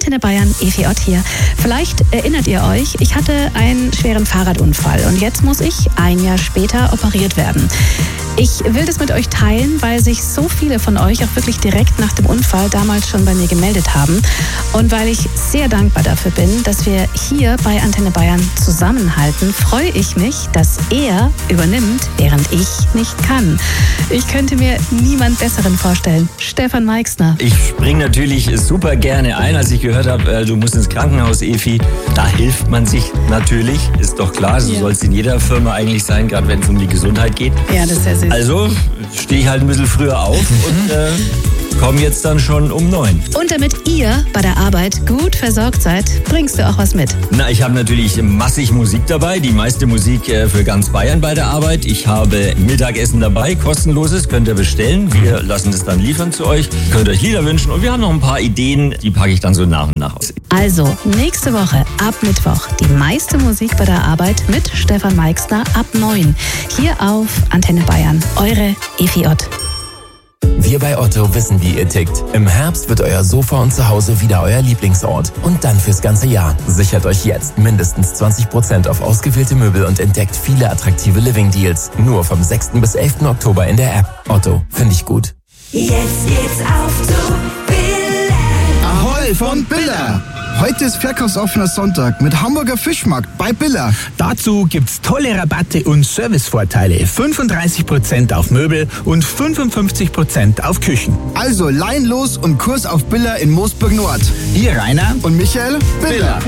Antenne Bayern, Evi Ott hier. Vielleicht erinnert ihr euch, ich hatte einen schweren Fahrradunfall und jetzt muss ich ein Jahr später operiert werden. Ich will das mit euch teilen, weil sich so viele von euch auch wirklich direkt nach dem Unfall damals schon bei mir gemeldet haben und weil ich sehr dankbar dafür bin, dass wir hier bei Antenne Bayern zusammenhalten, freue ich mich, dass er übernimmt, während ich nicht kann. Ich könnte mir niemand Besseren vorstellen. Stefan Meixner. Ich springe natürlich super gerne ein, als ich gehört habe, du musst ins Krankenhaus, Evi. Da hilft man sich natürlich, ist doch klar. So soll es in jeder Firma eigentlich sein, gerade wenn es um die Gesundheit geht. Ja, das ist ja süß. Also stehe ich halt ein bisschen früher auf und komme jetzt dann schon um 9. Und damit ihr bei der Arbeit gut versorgt seid, bringst du auch was mit. Na, ich habe natürlich massig Musik dabei, die meiste Musik für ganz Bayern bei der Arbeit. Ich habe Mittagessen dabei, kostenloses, könnt ihr bestellen. Wir lassen es dann liefern zu euch, könnt euch Lieder wünschen und wir haben noch ein paar Ideen, die packe ich dann so nach und nach aus. Also, nächste Woche ab Mittwoch die meiste Musik bei der Arbeit mit Stefan Meixner ab 9. Hier auf Antenne Bayern. Eure Evi Ott. Wir bei Otto wissen, wie ihr tickt. Im Herbst wird euer Sofa und Zuhause wieder euer Lieblingsort. Und dann fürs ganze Jahr. Sichert euch jetzt mindestens 20% auf ausgewählte Möbel und entdeckt viele attraktive Living-Deals. Nur vom 6. bis 11. Oktober in der App. Otto, finde ich gut. Jetzt geht's auf zu Billa. Ahoi von Billa. Heute ist verkaufsoffener Sonntag mit Hamburger Fischmarkt bei Billa. Dazu gibt's tolle Rabatte und Servicevorteile. 35% auf Möbel und 55% auf Küchen. Also Lein los und Kurs auf Billa in Moosburg Nord. Hier Rainer Und Michael, Billa.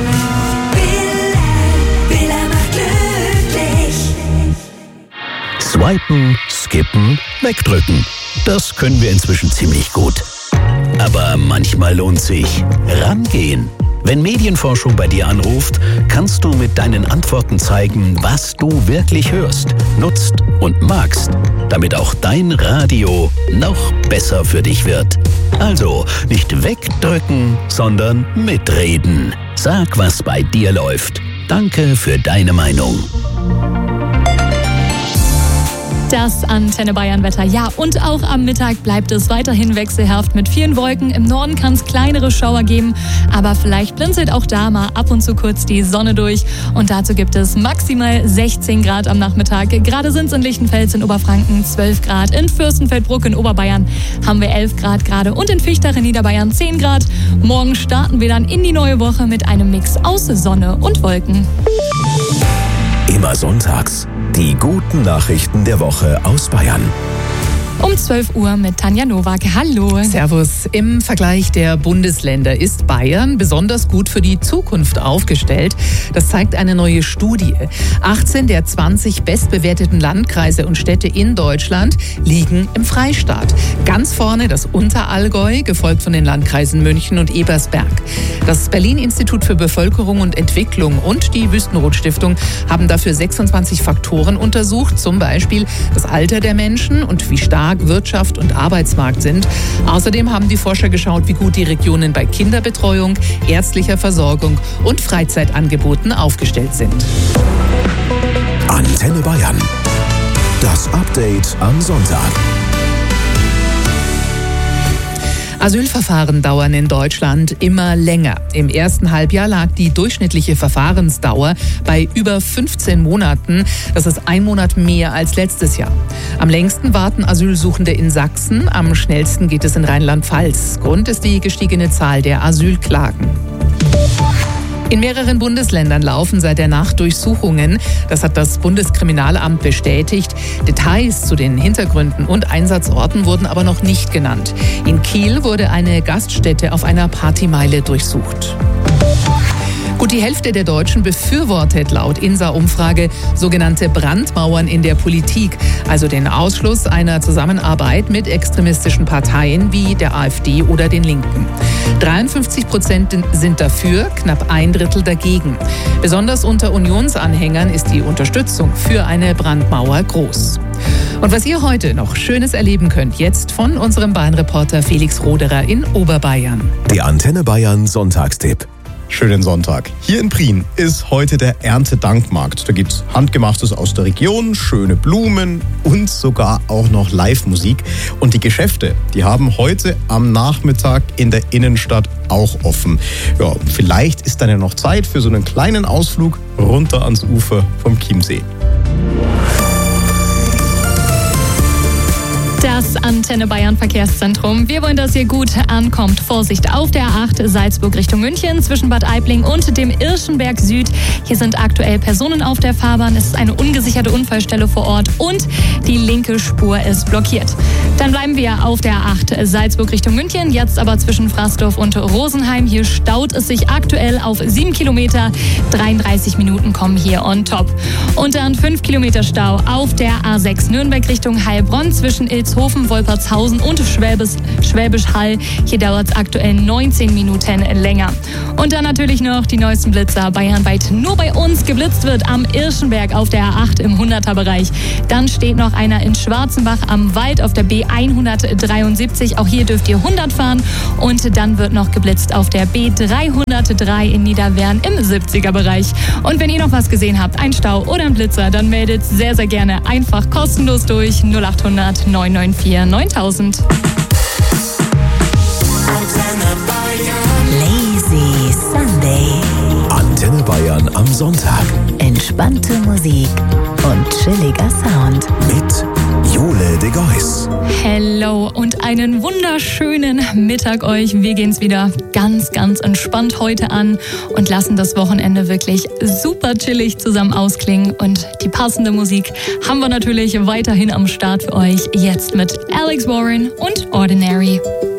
Billa macht glücklich. Swipen, skippen, wegdrücken. Das können wir inzwischen ziemlich gut. Aber manchmal lohnt sich rangehen. Wenn Medienforschung bei dir anruft, kannst du mit deinen Antworten zeigen, was du wirklich hörst, nutzt und magst, damit auch dein Radio noch besser für dich wird. Also nicht wegdrücken, sondern mitreden. Sag, was bei dir läuft. Danke für deine Meinung. Das Antenne Bayern Wetter. Ja, und auch am Mittag bleibt es weiterhin wechselhaft mit vielen Wolken. Im Norden kann es kleinere Schauer geben, aber vielleicht blinzelt auch da mal ab und zu kurz die Sonne durch. Und dazu gibt es maximal 16 Grad am Nachmittag. Gerade sind es in Lichtenfels in Oberfranken 12 Grad. In Fürstenfeldbruck in Oberbayern haben wir 11 Grad gerade und in Fichtach in Niederbayern 10 Grad. Morgen starten wir dann in die neue Woche mit einem Mix aus Sonne und Wolken. Immer sonntags. Die guten Nachrichten der Woche aus Bayern. Um 12 Uhr mit Tanja Nowak. Hallo. Servus. Im Vergleich der Bundesländer ist Bayern besonders gut für die Zukunft aufgestellt. Das zeigt eine neue Studie. 18 der 20 bestbewerteten Landkreise und Städte in Deutschland liegen im Freistaat. Ganz vorne das Unterallgäu, gefolgt von den Landkreisen München und Ebersberg. Das Berlin-Institut für Bevölkerung und Entwicklung und die Wüstenrot-Stiftung haben dafür 26 Faktoren untersucht, zum Beispiel das Alter der Menschen und wie stark Wirtschaft und Arbeitsmarkt sind. Außerdem haben die Forscher geschaut, wie gut die Regionen bei Kinderbetreuung, ärztlicher Versorgung und Freizeitangeboten aufgestellt sind. Antenne Bayern. Das Update am Sonntag. Asylverfahren dauern in Deutschland immer länger. Im ersten Halbjahr lag die durchschnittliche Verfahrensdauer bei über 15 Monaten. Das ist 1 Monat mehr als letztes Jahr. Am längsten warten Asylsuchende in Sachsen. Am schnellsten geht es in Rheinland-Pfalz. Grund ist die gestiegene Zahl der Asylklagen. In mehreren Bundesländern laufen seit der Nacht Durchsuchungen. Das hat das Bundeskriminalamt bestätigt. Details zu den Hintergründen und Einsatzorten wurden aber noch nicht genannt. In Kiel wurde eine Gaststätte auf einer Partymeile durchsucht. Gut die Hälfte der Deutschen befürwortet laut INSA-Umfrage sogenannte Brandmauern in der Politik, also den Ausschluss einer Zusammenarbeit mit extremistischen Parteien wie der AfD oder den Linken. 53% sind dafür, knapp 1/3 dagegen. Besonders unter Unionsanhängern ist die Unterstützung für eine Brandmauer groß. Und was ihr heute noch Schönes erleben könnt, jetzt von unserem Bayern-Reporter Felix Roderer in Oberbayern. Der Antenne Bayern Sonntagstipp. Schönen Sonntag. Hier in Prien ist heute der Erntedankmarkt. Da gibt's Handgemachtes aus der Region, schöne Blumen und sogar auch noch Live-Musik. Und die Geschäfte, die haben heute am Nachmittag in der Innenstadt auch offen. Ja, vielleicht ist dann ja noch Zeit für so einen kleinen Ausflug runter ans Ufer vom Chiemsee. Das Antenne Bayern Verkehrszentrum. Wir wollen, dass ihr gut ankommt. Vorsicht auf der A8 Salzburg Richtung München zwischen Bad Aibling und dem Irschenberg Süd. Hier sind aktuell Personen auf der Fahrbahn. Es ist eine ungesicherte Unfallstelle vor Ort und die linke Spur ist blockiert. Dann bleiben wir auf der A8 Salzburg Richtung München. Jetzt aber zwischen Fraßdorf und Rosenheim. Hier staut es sich aktuell auf 7 Kilometer. 33 Minuten kommen hier on top. Und dann 5 Kilometer Stau auf der A6 Nürnberg Richtung Heilbronn zwischen Ilshofen, Wolpertshausen und Schwäbisch Hall. Hier dauert es aktuell 19 Minuten länger. Und dann natürlich noch die neuesten Blitzer. Bayernweit nur bei uns geblitzt wird am Irschenberg auf der A8 im 100er-Bereich. Dann steht noch einer in Schwarzenbach am Wald auf der B173. Auch hier dürft ihr 100 fahren. Und dann wird noch geblitzt auf der B303 in Niederwern im 70er-Bereich. Und wenn ihr noch was gesehen habt, ein Stau oder ein Blitzer, dann meldet sehr, sehr gerne einfach kostenlos durch 0800 994 9000. Lazy Sunday. Antenne Bayern am Sonntag. Entspannte Musik und chilliger Sound. Mit Jule de Geus. Hello und einen wunderschönen Mittag euch. Wir gehen's wieder ganz, ganz entspannt heute an und lassen das Wochenende wirklich super chillig zusammen ausklingen. Und die passende Musik haben wir natürlich weiterhin am Start für euch. Jetzt mit Alex Warren und Ordinary.